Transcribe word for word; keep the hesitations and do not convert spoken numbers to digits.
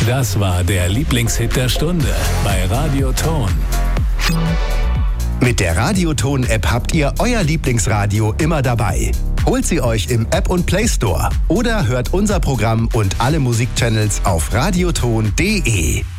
Das war der Lieblingshit der Stunde bei Radio Ton. Mit der Radio Ton-App habt ihr euer Lieblingsradio immer dabei. Holt sie euch im App und Play Store oder hört unser Programm und alle Musikchannels auf radioton punkt de.